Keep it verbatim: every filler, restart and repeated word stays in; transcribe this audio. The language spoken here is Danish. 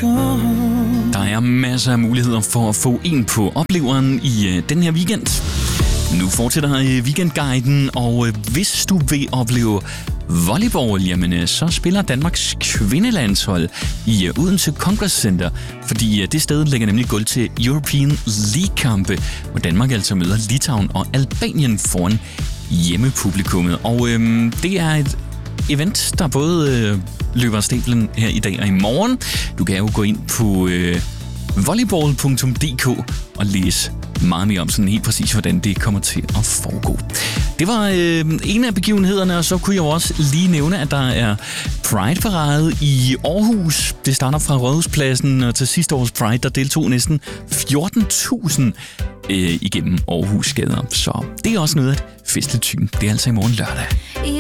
come. Der er masser af muligheder for at få en på opleveren i øh, den her weekend. Nu fortsætter øh, weekendguiden, og øh, hvis du vil opleve volleyball, jamen øh, så spiller Danmarks kvindelandshold i øh, Odense Congress Center, fordi øh, det sted lægger nemlig gulv til European League-kampe, hvor Danmark altså møder Litauen og Albanien foran hjemmepublikummet. Og øh, det er et event, der både øh, løber af stablen her i dag og i morgen. Du kan jo gå ind på øh, volleyball punktum d k og læse meget mere om sådan helt præcis, hvordan det kommer til at foregå. Det var øh, en af begivenhederne, og så kunne jeg også lige nævne, at der er Pride-parade i Aarhus. Det starter fra Rådhuspladsen, og til sidste års Pride, der deltog næsten fjorten tusind øh, igennem Aarhus gader. Så det er også noget af et festligt syn. Det er altså i morgen lørdag.